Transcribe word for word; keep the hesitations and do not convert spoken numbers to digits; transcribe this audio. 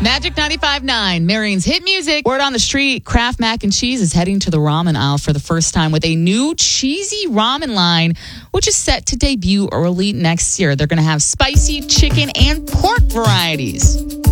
Magic ninety-five point nine, Marion's hit music. Word on the street, Kraft Mac and Cheese is heading to the ramen aisle for the first time with a new cheesy ramen line, which is set to debut early next year. They're going to have spicy chicken and pork varieties.